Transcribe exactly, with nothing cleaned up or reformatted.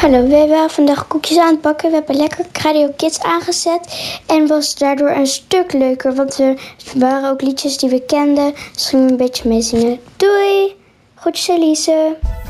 Hallo, we waren vandaag koekjes aan het bakken. We hebben lekker Radio Kids aangezet. En was daardoor een stuk leuker. Want we waren ook liedjes die we kenden. Dus gingen we een beetje meezingen. Doei! Groetjes Elise.